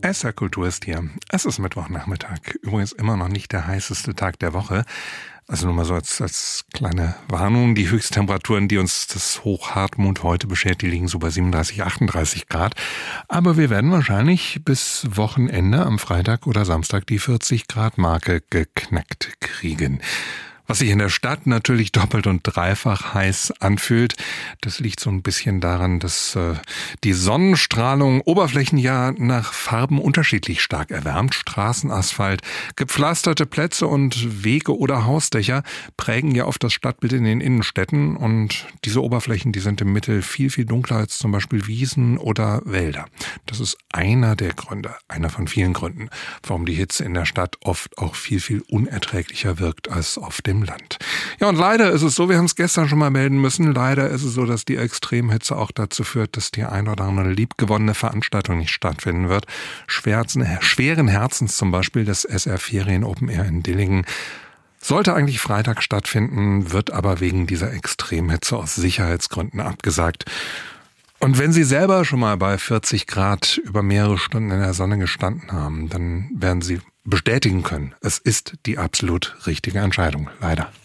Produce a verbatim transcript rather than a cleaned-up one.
S R Kultur ist hier. Es ist Mittwochnachmittag. Übrigens immer noch nicht der heißeste Tag der Woche. Also nur mal so als, als kleine Warnung. Die Höchsttemperaturen, die uns das Hochhartmut heute beschert, die liegen so bei siebenunddreißig, achtunddreißig Grad. Aber wir werden wahrscheinlich bis Wochenende am Freitag oder Samstag die vierzig Grad Marke geknackt kriegen. Was sich in der Stadt natürlich doppelt und dreifach heiß anfühlt, das liegt so ein bisschen daran, dass äh, die Sonnenstrahlung Oberflächen ja nach Farben unterschiedlich stark erwärmt. Straßenasphalt, gepflasterte Plätze und Wege oder Hausdächer prägen ja oft das Stadtbild in den Innenstädten. Und diese Oberflächen, die sind im Mittel viel, viel dunkler als zum Beispiel Wiesen oder Wälder. Das ist einer der Gründe, einer von vielen Gründen, warum die Hitze in der Stadt oft auch viel, viel unerträglicher wirkt als auf dem Land. Ja, und leider ist es so, wir haben es gestern schon mal melden müssen, leider ist es so, dass die Extremhitze auch dazu führt, dass die ein oder andere liebgewonnene Veranstaltung nicht stattfinden wird. Schwerzen, schweren Herzens zum Beispiel das S R Ferien Open Air in Dillingen. Sollte eigentlich Freitag stattfinden, wird aber wegen dieser Extremhitze aus Sicherheitsgründen abgesagt. Und wenn Sie selber schon mal bei vierzig Grad über mehrere Stunden in der Sonne gestanden haben, dann werden Sie bestätigen können, es ist die absolut richtige Entscheidung, leider.